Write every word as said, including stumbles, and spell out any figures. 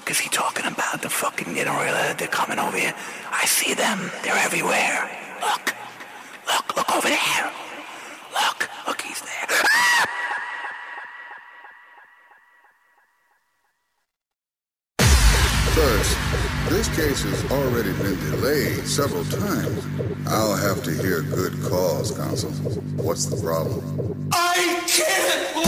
fuck is he talking about? The fucking, you know, really, they're coming over here. I see them. They're everywhere. Look. Look, look over there. Look, look, he's there. Ah! First, this case has already been delayed several times. I'll have to hear good cause, counsel. What's the problem? I can't